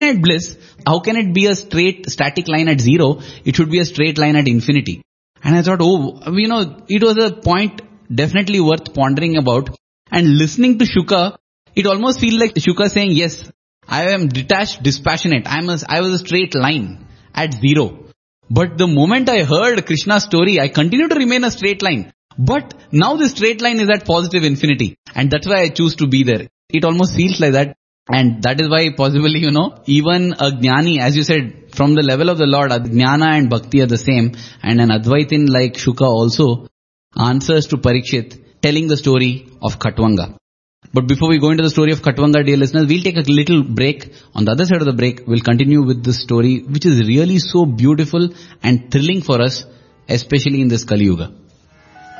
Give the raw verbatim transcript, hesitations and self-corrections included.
infinite bliss, how can it be a straight static line at zero? It should be a straight line at infinity. And I thought, oh, you know, it was a point definitely worth pondering about. And listening to Shuka, it almost feels like Shuka saying, yes, I am detached, dispassionate. I am a, I was a straight line at zero. But the moment I heard Krishna's story, I continue to remain a straight line. But now the straight line is at positive infinity. And that's why I choose to be there. It almost feels like that. And that is why possibly, you know, even a Jnani, as you said, from the level of the Lord, Jnana and Bhakti are the same. And an Advaitin like Shuka also answers to Parikshit, telling the story of Khatvanga. But before we go into the story of Khatvanga, dear listeners, we'll take a little break. On the other side of the break, we'll continue with this story, which is really so beautiful and thrilling for us, especially in this Kali Yuga.